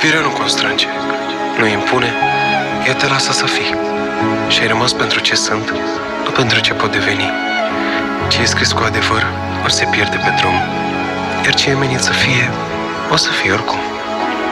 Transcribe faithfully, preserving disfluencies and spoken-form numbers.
Iubirea nu constrânge, nu impune, ea te lasă să fii. Și ai rămas pentru ce sunt, nu pentru ce pot deveni. Ce e scris cu adevăr, o se pierde pe drum. Iar ce e menit să fie, o să fie oricum.